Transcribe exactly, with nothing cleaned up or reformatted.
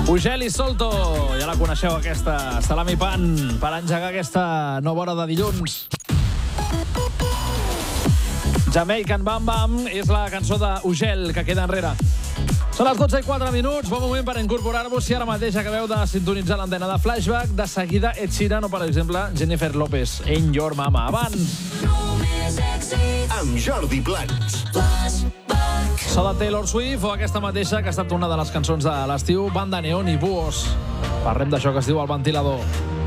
Ugel i Solto, ja la coneixeu aquesta, Salami Pan, per engegar aquesta nova hora de dilluns. Jamaican Bam Bam és la cançó d'Ugel que queda enrere. Són les dotze i quatre minuts, bon moment per incorporar-vos. Si ara mateix acabeu de sintonitzar l'antena de Flashback, de seguida Ed Sheeran o, per exemple, Jennifer López, In Your Mama. Abans, amb Jordi Plans. so de Taylor Swift o aquesta mateixa que ha estat una de les cançons de l'estiu, Banda Neon i Buos. Parlem d'això que es diu El Ventilador.